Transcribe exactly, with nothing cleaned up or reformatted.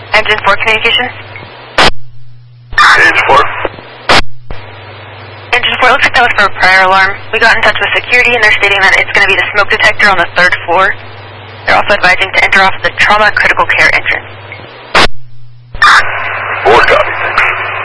Engine four communications. Engine four. Engine four, looks like that was for a prior alarm. We got in touch with security and they're stating that it's going to be the smoke detector on the third floor. They're also advising to enter off the trauma critical care entry.